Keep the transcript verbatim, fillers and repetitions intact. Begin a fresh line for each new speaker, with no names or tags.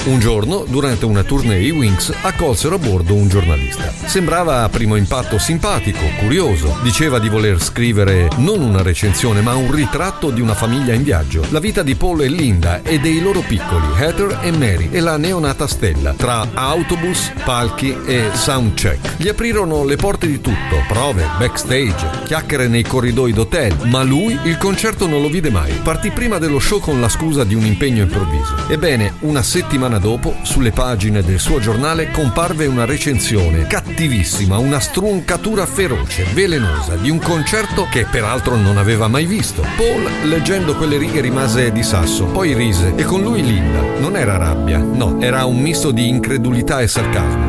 Un giorno, durante una tournée, i Wings accolsero a bordo un giornalista. Sembrava a primo impatto simpatico, curioso. Diceva di voler scrivere non una recensione, ma un ritratto di una famiglia in viaggio. La vita di Paul e Linda e dei loro piccoli, Heather e Mary, e la neonata Stella, tra autobus, palchi e soundcheck. Gli aprirono le porte di tutto, prove, backstage, chiacchiere nei corridoi d'hotel, ma lui il concerto non lo vide mai. Partì prima dello show con la scusa di un impegno improvviso. Ebbene, una settimana dopo, sulle pagine del suo giornale comparve una recensione cattivissima, una struncatura feroce, velenosa, di un concerto che peraltro non aveva mai visto. Paul, leggendo quelle righe, rimase di sasso, poi rise, e con lui Linda. Non era rabbia, no, era un misto di incredulità e sarcasmo.